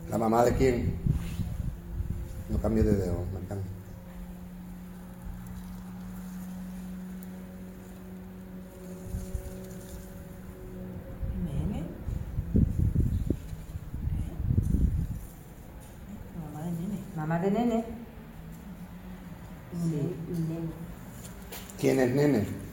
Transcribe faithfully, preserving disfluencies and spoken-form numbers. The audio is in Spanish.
¿La mamá de quién? No cambie de dedo, me encanta. ¿Nene? ¿Eh? Mamá de nene. Mamá de nene. Sí, nene. ¿Quién es nene?